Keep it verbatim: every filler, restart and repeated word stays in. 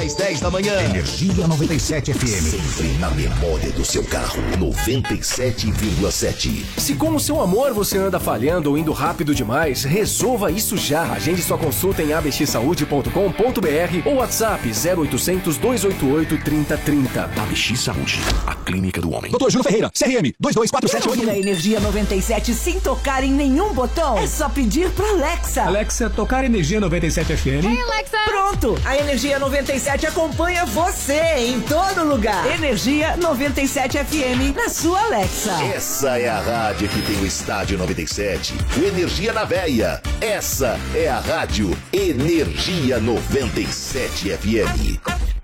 às dez da manhã. Energia noventa e sete F M. Sempre na memória do seu carro. noventa e sete vírgula sete. Se com o seu amor você anda falhando ou indo rápido demais, resolva isso já. Agende sua consulta em a b x saúde ponto com ponto b r ou WhatsApp zero oitocentos, dois oito oito, trinta trinta. A B X Saúde, a clínica do homem. Doutor Júlio Ferreira, C R M dois dois quatro sete oito. Quer ouvir a Energia noventa e sete sem tocar em nenhum botão? É só pedir pra Alexa. Alexa, tocar Energia noventa e sete F M. Hey, Alexa. Pronto, a Energia noventa e sete acompanha você em todo lugar. Energia noventa e sete F M na sua Alexa. Essa é a rádio que tem o estádio noventa e sete, o Energia na Veia. Essa é a rádio Energia noventa e sete F M.